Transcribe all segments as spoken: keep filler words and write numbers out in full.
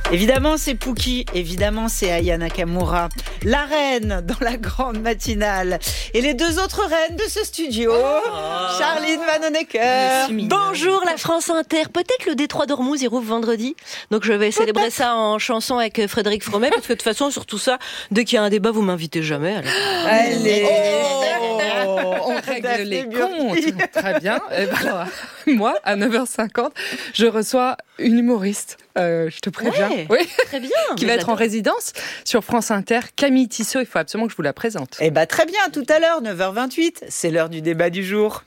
Évidemment, c'est Pookie. Évidemment, c'est Aya Nakamura. La reine dans la grande matinale. Et les deux autres reines de ce studio. Oh, Charline Vanhoenacker. Bonjour la France Inter. Peut-être le Détroit d'Ormuz, il rouvre vendredi. Donc je vais célébrer ça en chanson avec Frédéric Fromet. Parce que de toute façon, sur tout ça, dès qu'il y a un débat, vous m'invitez jamais. Alors. Allez, oh, on règle les comptes. Très bien. Et ben alors, moi, à neuf heures cinquante, je reçois une humoriste. Euh, je te préviens. Ouais, oui. Très bien. Qui va être en résidence sur France Inter. Camille Tissot, il faut absolument que je vous la présente. Eh bien, très bien, tout à l'heure, neuf heures vingt-huit. C'est l'heure du débat du jour.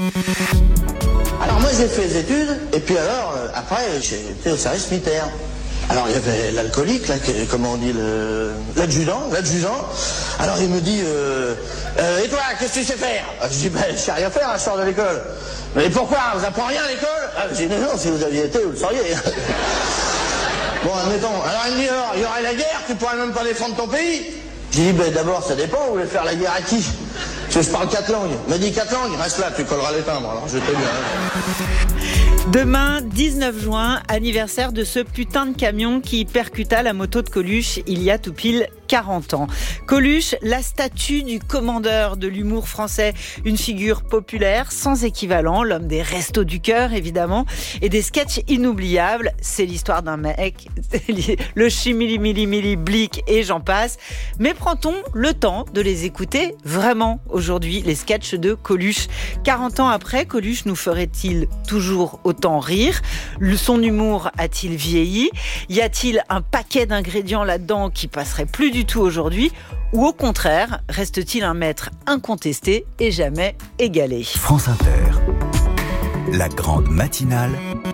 Alors moi j'ai fait des études, et puis alors, euh, après, j'ai été au service militaire. Alors il y avait l'alcoolique, là, qui, comment on dit, le, l'adjudant, l'adjudant. Alors il me dit, euh, euh, et toi, qu'est-ce que tu sais faire? Je dis, ben, je sais rien faire, je sors de l'école. Mais pourquoi? On vous apprend rien à l'école? ah, Je dis, non, non, si vous aviez été, vous le sauriez. Bon, admettons. Alors il me dit, alors, il y aurait la guerre, tu pourrais même pas défendre ton pays. J'ai dit, ben d'abord, ça dépend, vous voulez faire la guerre à qui? Parce que je parle quatre langues. Il m'a dit quatre langues, reste là, tu colleras les timbres. Alors je t'ai bien. Demain, dix-neuf juin, anniversaire de ce putain de camion qui percuta la moto de Coluche il y a tout pile quarante ans. Coluche, la statue du commandeur de l'humour français, une figure populaire, sans équivalent, l'homme des restos du cœur évidemment, et des sketchs inoubliables. C'est l'histoire d'un mec, le chimili-mili-mili blic et j'en passe. Mais prend-on le temps de les écouter vraiment aujourd'hui, les sketchs de Coluche? quarante ans après, Coluche nous ferait-il toujours autant rire? Son humour a-t-il vieilli? Y a-t-il un paquet d'ingrédients là-dedans qui passerait plus du tout aujourd'hui? Ou au contraire, reste-t-il un maître incontesté et jamais égalé? France Inter, la grande matinale,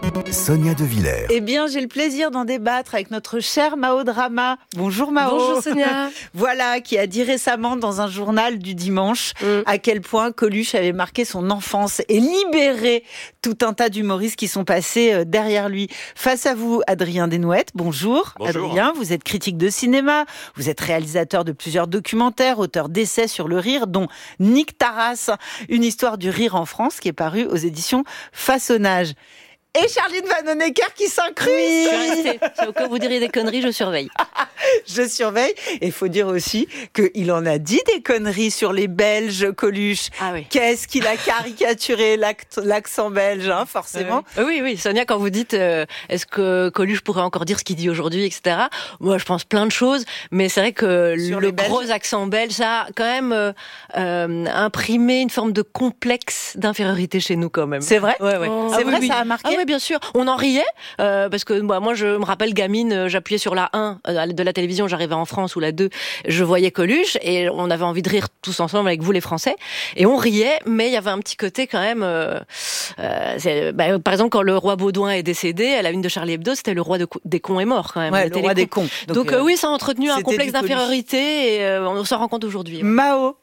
Sonia De Villers. Eh bien, j'ai le plaisir d'en débattre avec notre cher Mao Drama. Bonjour Mao. Bonjour Sonia. Voilà, qui a dit récemment dans un journal du dimanche mm. à quel point Coluche avait marqué son enfance et libéré tout un tas d'humoristes qui sont passés derrière lui. Face à vous, Adrien Desnouettes. Bonjour. Bonjour. Adrien, vous êtes critique de cinéma, vous êtes réalisateur de plusieurs documentaires, auteur d'essais sur le rire, dont Nick Taras, une histoire du rire en France, qui est paru aux éditions Façonnage. Et Charline Vanhoenacker qui s'incruste. Oui, c'est au cas où vous diriez des conneries, je surveille. Je surveille. Et il faut dire aussi qu'il en a dit des conneries sur les Belges, Coluche. Ah oui. Qu'est-ce qu'il a caricaturé l'accent belge, hein, forcément. Oui, oui, oui. Sonia, quand vous dites euh, est-ce que Coluche pourrait encore dire ce qu'il dit aujourd'hui, et cetera. Moi, je pense plein de choses, mais c'est vrai que sur le gros accent belge, ça a quand même euh, euh, imprimé une forme de complexe d'infériorité chez nous, quand même. C'est vrai. Ouais, ouais. Oh. C'est ah, vrai, oui, ça oui. a marqué. Ah oui, bien sûr. On en riait euh, parce que bah, moi, je me rappelle gamine, j'appuyais sur la un de la télévision, j'arrivais en France, ou la deux, je voyais Coluche et on avait envie de rire tous ensemble avec vous les Français et on riait, mais il y avait un petit côté quand même euh, euh, c'est, bah, par exemple quand le roi Baudouin est décédé à la une de Charlie Hebdo, c'était le roi de, des cons est mort quand même. Ouais, le roi des cons. Donc, Donc euh, oui, ça a entretenu un complexe d'infériorité et euh, on s'en rend compte aujourd'hui. Mao.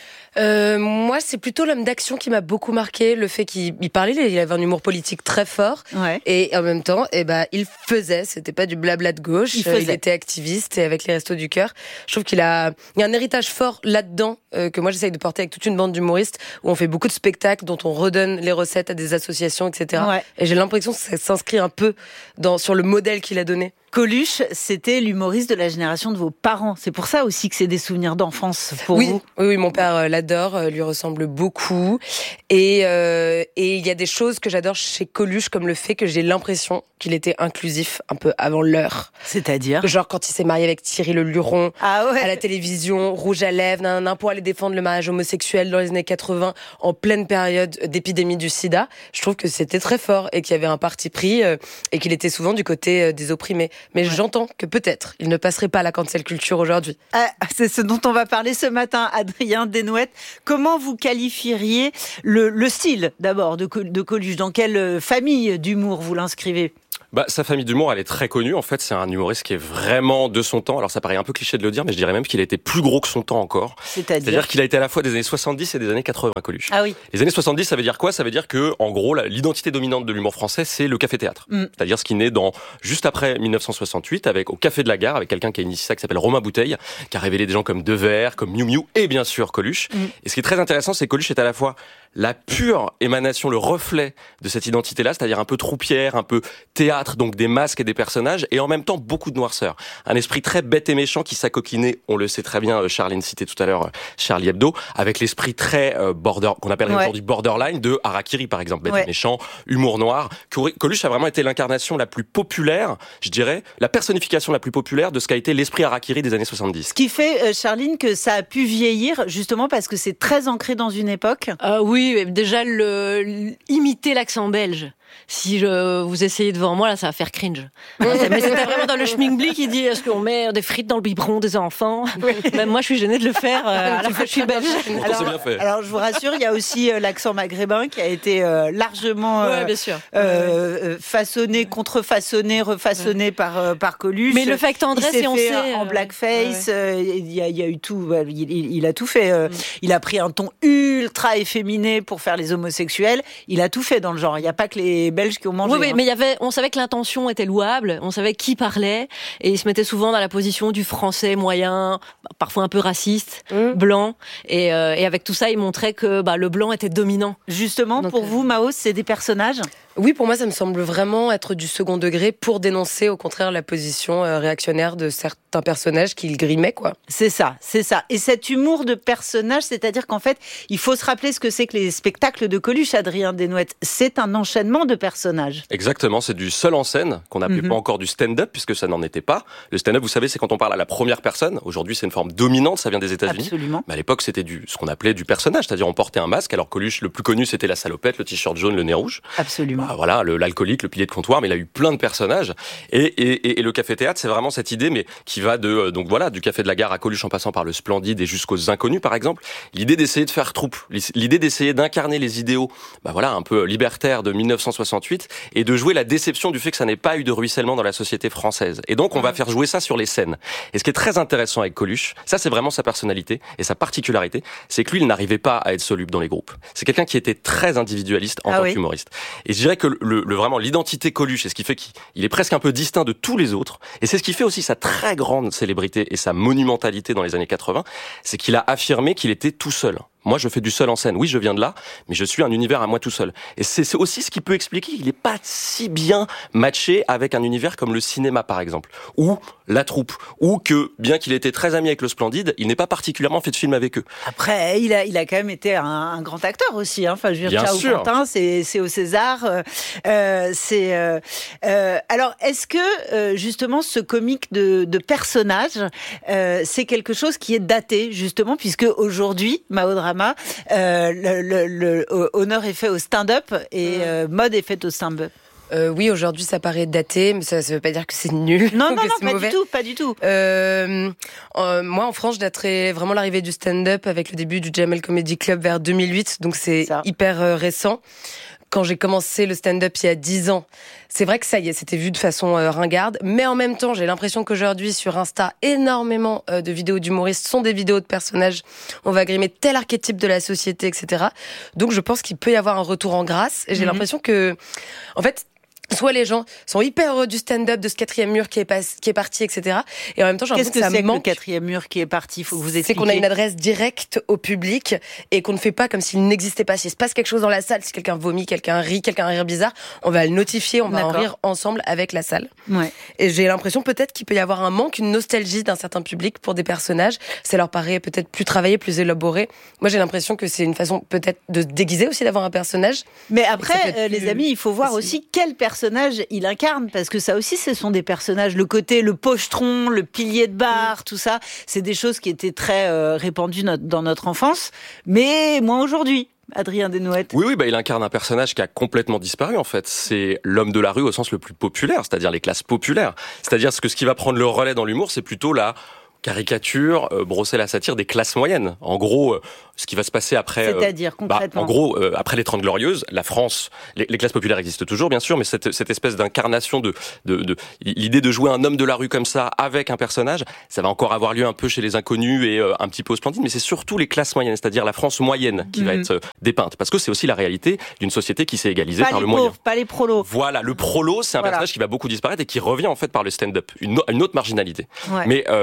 Euh, moi, c'est plutôt l'homme d'action qui m'a beaucoup marqué, le fait qu'il il parlait, il avait un humour politique très fort, ouais. Et en même temps, eh ben, il faisait, c'était pas du blabla de gauche, il, il était activiste et avec les Restos du Cœur. Je trouve qu'il a, il y a un héritage fort là-dedans euh, que moi j'essaye de porter avec toute une bande d'humoristes où on fait beaucoup de spectacles dont on redonne les recettes à des associations, et cetera. Ouais. Et j'ai l'impression que ça s'inscrit un peu dans sur le modèle qu'il a donné. Coluche, c'était l'humoriste de la génération de vos parents. C'est pour ça aussi que c'est des souvenirs d'enfance pour oui, vous. Oui, oui, mon père euh, l'adore, euh, lui ressemble beaucoup. Et euh, et il y a des choses que j'adore chez Coluche, comme le fait que j'ai l'impression qu'il était inclusif un peu avant l'heure. C'est-à-dire ? Genre quand il s'est marié avec Thierry Le Luron, ah ouais. à la télévision, rouge à lèvres, nan, nan, pour aller défendre le mariage homosexuel dans les années quatre-vingts, en pleine période d'épidémie du sida. Je trouve que c'était très fort et qu'il y avait un parti pris euh, et qu'il était souvent du côté euh, des opprimés. Mais ouais. J'entends que peut-être il ne passerait pas à la cancel culture aujourd'hui. Ah, c'est ce dont on va parler ce matin, Adrien Desnouettes. Comment vous qualifieriez le, le style d'abord de, de Coluche? Dans quelle famille d'humour vous l'inscrivez? Bah, sa famille d'humour, elle est très connue. En fait, c'est un humoriste qui est vraiment de son temps. Alors, ça paraît un peu cliché de le dire, mais je dirais même qu'il a été plus gros que son temps encore. C'est-à-dire, C'est-à-dire qu'il a été à la fois des années soixante-dix et des années quatre-vingts, Coluche. Ah oui. Les années soixante-dix, ça veut dire quoi? Ça veut dire que, en gros, la, l'identité dominante de l'humour français, c'est le café-théâtre. Mm. C'est-à-dire ce qui naît dans, juste après dix-neuf cent soixante-huit, avec, au Café de la Gare, avec quelqu'un qui a initié ça, qui s'appelle Romain Bouteille, qui a révélé des gens comme Devers, comme Miu Miu, et bien sûr, Coluche. Mm. Et ce qui est très intéressant, c'est que Coluche est à la fois la pure émanation, le reflet de cette identité-là, c'est-à-dire un peu troupière, un peu théâtre, donc des masques et des personnages, et en même temps beaucoup de noirceur. Un esprit très bête et méchant qui s'acoquinait, on le sait très bien, Charlène citait tout à l'heure Charlie Hebdo, avec l'esprit très euh, border, qu'on appelle ouais. aujourd'hui borderline, de Harakiri par exemple, bête ouais. et méchant, humour noir. Coluche a vraiment été l'incarnation la plus populaire, je dirais, la personnification la plus populaire de ce qu'a été l'esprit Harakiri des années soixante-dix. Ce qui fait, euh, Charline, que ça a pu vieillir, justement parce que c'est très ancré dans une époque. Euh, oui, déjà le, imiter l'accent belge. Si je, vous essayez devant moi, là, ça va faire cringe. Mais c'était vraiment dans le schminkbli qui dit est-ce qu'on met des frites dans le biberon des enfants. Oui. Même moi, je suis gênée de le faire, euh, alors que je suis belge. Alors, bien fait. alors, je vous rassure, il y a aussi euh, l'accent maghrébin qui a été euh, largement euh, ouais, bien sûr. Euh, façonné, contrefaçonné, refaçonné ouais. par, euh, par Coluche. Mais le fait que tendresse, il s'est on fait sait. En blackface, ouais. euh, il, y a, il y a eu tout. Il, il, il a tout fait. Euh, mm. Il a pris un ton ultra efféminé pour faire les homosexuels. Il a tout fait dans le genre. Il n'y a pas que les Belges qui ont mangé. Oui, oui, mais il y avait, on savait que l'intention était louable, on savait qui parlait, et il se mettait souvent dans la position du français moyen, parfois un peu raciste, mmh. blanc, et, euh, et avec tout ça, il montrait que bah, le blanc était dominant. Justement, donc, pour euh... vous, Mao, c'est des personnages ? Oui, pour moi, ça me semble vraiment être du second degré pour dénoncer, au contraire, la position euh, réactionnaire de certains personnages qu'il grimait, quoi. C'est ça, c'est ça. Et cet humour de personnage, c'est-à-dire qu'en fait, il faut se rappeler ce que c'est que les spectacles de Coluche, Adrien Desnouettes. C'est un enchaînement de personnages. Exactement, c'est du seul en scène, qu'on n'appelait mm-hmm. pas encore du stand-up, puisque ça n'en était pas. Le stand-up, vous savez, c'est quand on parle à la première personne. Aujourd'hui, c'est une forme dominante, ça vient des États-Unis. Absolument. Mais à l'époque, c'était du, ce qu'on appelait du personnage, c'est-à-dire on portait un masque. Alors Coluche, le plus connu, c'était la salopette, le t-shirt jaune, le nez rouge. Absolument. Bah, voilà, le, l'alcoolique, le pilier de comptoir, mais il a eu plein de personnages. Et, et, et le café-théâtre, c'est vraiment cette idée, mais qui va de, euh, donc voilà, du Café de la Gare à Coluche en passant par le Splendide et jusqu'aux Inconnus, par exemple. L'idée d'essayer de faire troupe, l'idée d'essayer d'incarner les idéaux, bah voilà, un peu libertaires de mille neuf cent soixante-huit, et de jouer la déception du fait que ça n'ait pas eu de ruissellement dans la société française. Et donc, on va faire jouer ça sur les scènes. Et ce qui est très intéressant avec Coluche, ça c'est vraiment sa personnalité et sa particularité, c'est que lui, il n'arrivait pas à être soluble dans les groupes. C'est quelqu'un qui était très individualiste en ah tant oui. qu'humoriste. Et je dirais que le, le vraiment l'identité Coluche, c'est ce qui fait qu'il est presque un peu distinct de tous les autres. Et c'est ce qui fait aussi sa très grande célébrité et sa monumentalité dans les années quatre-vingts, c'est qu'il a affirmé qu'il était tout seul. Moi, je fais du seul en scène. Oui, je viens de là, mais je suis un univers à moi tout seul. Et c'est, c'est aussi ce qui peut expliquer qu'il n'est pas si bien matché avec un univers comme le cinéma, par exemple, ou la troupe, ou que, bien qu'il ait été très ami avec le Splendide, il n'est pas particulièrement fait de film avec eux. Après, il a, il a quand même été un, un grand acteur aussi. Hein. Enfin, je veux dire, Ciao Pantin, c'est, c'est au César. Euh, c'est. Euh, euh, alors, est-ce que euh, justement ce comique de, de personnage, euh, c'est quelque chose qui est daté justement, puisque aujourd'hui, Mao Drama, Euh, le, le, le honneur est fait au stand-up et euh, mode est faite au stand-up. Euh, oui, aujourd'hui, ça paraît daté, mais ça ne veut pas dire que c'est nul. Non, non, non, pas mauvais. du tout, pas du tout. Euh, euh, moi, en France, je daterais vraiment l'arrivée du stand-up avec le début du Jamel Comedy Club vers deux mille huit, donc c'est ça. hyper euh, récent. Quand j'ai commencé le stand-up il y a dix ans, c'est vrai que ça y est, c'était vu de façon euh, ringarde, mais en même temps, j'ai l'impression qu'aujourd'hui, sur Insta, énormément euh, de vidéos d'humoristes sont des vidéos de personnages. On va grimer tel archétype de la société, et cetera. Donc, je pense qu'il peut y avoir un retour en grâce. Et j'ai mm-hmm. l'impression que, en fait, soit les gens sont hyper heureux du stand-up, de ce quatrième mur qui est, pas, qui est parti, et cetera. Et en même temps, j'ai l'impression Qu'est-ce que, que ça c'est manque. Que le quatrième mur qui est parti, faut que vous expliquiez. C'est qu'on a une adresse directe au public et qu'on ne fait pas comme s'il n'existait pas. S'il se passe quelque chose dans la salle, si quelqu'un vomit, quelqu'un rit, quelqu'un a un rire bizarre, on va le notifier, on va D'accord. en rire ensemble avec la salle. Ouais. Et j'ai l'impression peut-être qu'il peut y avoir un manque, une nostalgie d'un certain public pour des personnages. Ça leur paraît peut-être plus travaillé, plus élaboré. Moi, j'ai l'impression que c'est une façon peut-être de se déguiser aussi, d'avoir un personnage. Mais après, euh, plus... les amis, il faut voir possible. aussi quel personnage il incarne. Parce que ça aussi, ce sont des personnages. Le côté, le pochetron, le pilier de bar, tout ça, c'est des choses qui étaient très euh, répandues no- dans notre enfance, mais moins aujourd'hui. Adrien Desnouettes. Oui, oui, bah, il incarne un personnage qui a complètement disparu, en fait. C'est l'homme de la rue au sens le plus populaire, c'est-à-dire les classes populaires. C'est-à-dire que ce qui va prendre le relais dans l'humour, c'est plutôt la caricature, euh, brosser la satire des classes moyennes. En gros, euh, ce qui va se passer après... C'est-à-dire, euh, concrètement bah, En gros, euh, après les Trente Glorieuses, la France, les, les classes populaires existent toujours, bien sûr, mais cette, cette espèce d'incarnation de, de, de... L'idée de jouer un homme de la rue comme ça, avec un personnage, ça va encore avoir lieu un peu chez les Inconnus et euh, un petit peu au Splendide, mais c'est surtout les classes moyennes, c'est-à-dire la France moyenne qui mm-hmm. va être euh, dépeinte. Parce que c'est aussi la réalité d'une société qui s'est égalisée pas par les le pauvres, moyen. Pas les prolos. Voilà, le prolo, c'est un voilà. personnage qui va beaucoup disparaître et qui revient en fait par le stand-up, une, une autre marginalité. Ouais. Mais euh, là où je rejoins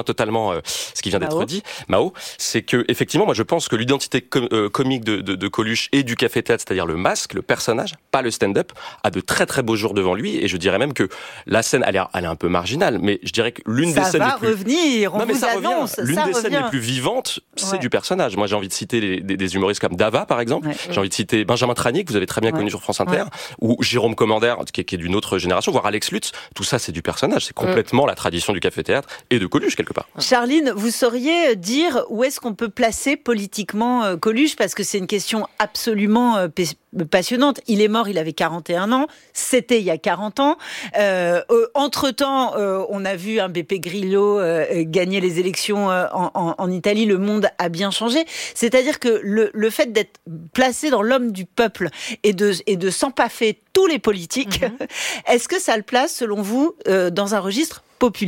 rejoins totalement euh, ce qui vient d'être Mao. dit, Mao, c'est que effectivement, moi je pense que l'identité com- euh, comique de, de, de Coluche et du café-théâtre, c'est-à-dire le masque, le personnage, pas le stand-up, a de très très beaux jours devant lui. Et je dirais même que la scène, elle est, elle est un peu marginale, mais je dirais que l'une ça des scènes va les plus revenir, on non, mais vous ça annonce, revient. L'une ça des revient. scènes les plus vivantes, c'est Ouais. du personnage. Moi, j'ai envie de citer les, des, des humoristes comme Dava, par exemple. Ouais. J'ai envie de citer Benjamin Tranier, que vous avez très bien Ouais. connu sur France Inter, Ouais. ou Jérôme Commander, qui est, qui est d'une autre génération, voire Alex Lutz. Tout ça, c'est du personnage. C'est complètement la tradition du café-théâtre et de Coluche, quelque part. Charline, vous sauriez dire où est-ce qu'on peut placer politiquement euh, Coluche, parce que c'est une question absolument euh, p- passionnante. Il est mort, il avait quarante et un ans, c'était il y a quarante ans. Euh, euh, entre-temps, euh, on a vu un Beppe Grillo euh, gagner les élections euh, en, en, en Italie, le monde a bien changé. C'est-à-dire que le, le fait d'être placé dans l'homme du peuple et de, et de s'empaffer tous les politiques, Mhm. est-ce que ça le place, selon vous, euh, dans un registre populiste ?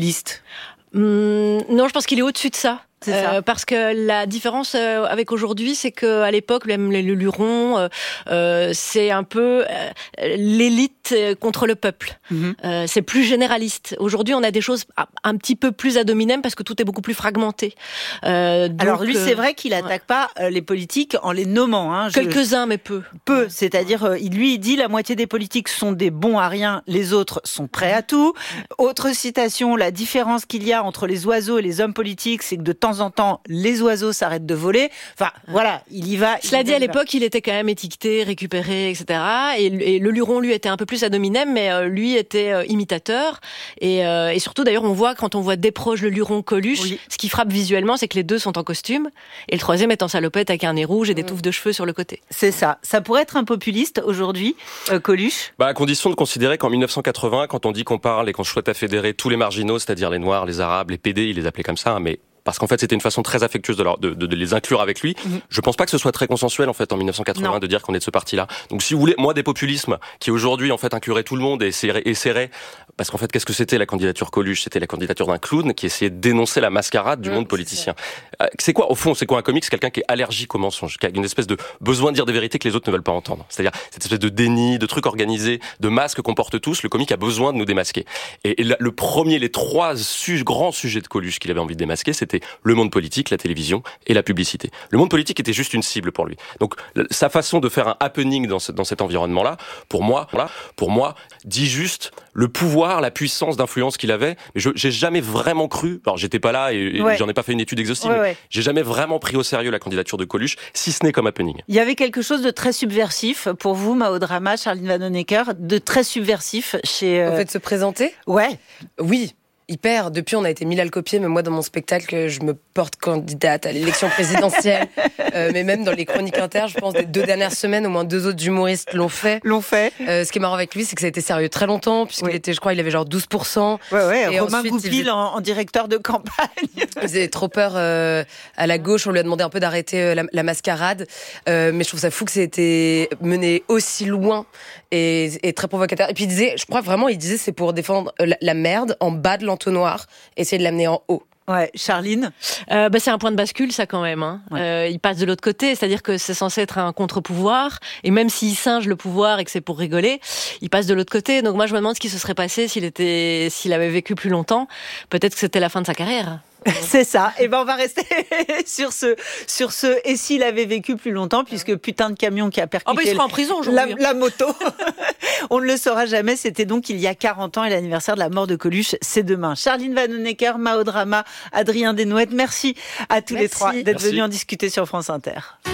Hum, non, je pense qu'il est au-dessus de ça. C'est ça. Euh, parce que la différence euh, avec aujourd'hui, c'est que à l'époque, même le, le Luron, euh, euh, c'est un peu euh, l'élite euh, contre le peuple. Mhm. Euh, c'est plus généraliste. Aujourd'hui, on a des choses un, un petit peu plus ad hominem parce que tout est beaucoup plus fragmenté. Euh, donc, Alors lui, euh, c'est vrai qu'il attaque pas euh, les politiques en les nommant. Hein. Je- quelques-uns, mais peu. peu, c'est-à-dire euh, il lui il dit la moitié des politiques sont des bons à rien, les autres sont prêts à tout. Autre citation, la différence qu'il y a entre les oiseaux et les hommes politiques, c'est que de temps en temps les oiseaux s'arrêtent de voler. Enfin voilà, il y va. Cela il y dit, va, à il y va. l'époque, il était quand même étiqueté, récupéré, et cetera. Et, et le Luron, lui, était un peu plus ad hominem, mais euh, lui était euh, imitateur. Et, euh, et surtout, d'ailleurs, on voit, quand on voit des proches le Luron Coluche, Oui. ce qui frappe visuellement, c'est que les deux sont en costume. Et le troisième est en salopette avec un nez rouge et des touffes de cheveux sur le côté. C'est ça. Ça pourrait être un populiste aujourd'hui, euh, Coluche. Bah, à condition de considérer qu'en mille neuf cent quatre-vingts, quand on dit qu'on parle et qu'on souhaite à fédérer tous les marginaux, c'est-à-dire les Noirs, les Arabes, les P D, il les appelait comme ça, hein, mais parce qu'en fait c'était une façon très affectueuse de, leur, de, de, de les inclure avec lui. Mhm. Je pense pas que ce soit très consensuel en fait en mille neuf cent quatre-vingts Non. de dire qu'on est de ce parti-là. Donc si vous voulez, moi des populismes qui aujourd'hui en fait incluraient tout le monde et essaieraient, essaieraient parce qu'en fait qu'est-ce que c'était la candidature Coluche? C'était la candidature d'un clown qui essayait de dénoncer la mascarade du Mmh, monde politicien. Euh, C'est quoi au fond? C'est quoi un comique? C'est quelqu'un qui est allergique au mensonge, qui a une espèce de besoin de dire des vérités que les autres ne veulent pas entendre. C'est-à-dire cette espèce de déni, de trucs organisés, de masques qu'on porte tous. Le comique a besoin de nous démasquer. Et, et la- le premier, les trois su- grands sujets de Coluche qu'il avait envie de démasquer, c'était le monde politique, la télévision et la publicité. Le monde politique était juste une cible pour lui. Donc le- sa façon de faire un happening dans, ce, dans cet environnement-là, pour moi, là, pour moi, dit juste le pouvoir, la puissance d'influence qu'il avait. Mais je j'ai jamais vraiment cru. Alors j'étais pas là et, et Ouais. j'en ai pas fait une étude exhaustive. Ouais, mais ouais. J'ai jamais vraiment pris au sérieux la candidature de Coluche, si ce n'est comme happening. Il y avait quelque chose de très subversif pour vous, Mao Drama, Charline Vanhoenacker, de très subversif chez. euh, Au fait de se présenter, Ouais. oui. Hyper. Depuis, on a été mille à le copier. Mais moi, dans mon spectacle, je me porte candidate à l'élection présidentielle. euh, mais même dans les chroniques inter, je pense, des deux dernières semaines, au moins deux autres humoristes l'ont fait. L'ont fait. Euh, ce qui est marrant avec lui, c'est que ça a été sérieux très longtemps, puisqu'il Oui. était, je crois, il avait genre douze pour cent. Ouais, ouais. Et Romain ensuite, il Goupil faisait- en, en directeur de campagne. Il faisait trop peur euh, à la gauche. On lui a demandé un peu d'arrêter euh, la, la mascarade. Euh, mais je trouve ça fou que ça ait été mené aussi loin et, et très provocateur. Et puis il disait, je crois vraiment, il disait c'est pour défendre euh, la, la merde en bas de l'entonnoir, essayer de l'amener en haut. Ouais, Charline. Euh, bah, c'est un point de bascule, ça, quand même. Hein. Ouais. Euh, il passe de l'autre côté, c'est-à-dire que c'est censé être un contre-pouvoir, et même s'il singe le pouvoir et que c'est pour rigoler, il passe de l'autre côté. Donc moi, je me demande ce qui se serait passé s'il était, s'il avait vécu plus longtemps. Peut-être que c'était la fin de sa carrière. C'est ça. Et ben on va rester sur ce sur ce et s'il avait vécu plus longtemps, puisque putain de camion qui a percuté Oh, bah, il sera en prison la, aujourd'hui. la moto. On ne le saura jamais. C'était donc il y a quarante ans et l'anniversaire de la mort de Coluche, c'est demain. Charline Vanhoenacker, Mao Drama, Adrien Desnouettes, merci à tous les Merci. trois d'être Merci. venus en discuter sur France Inter.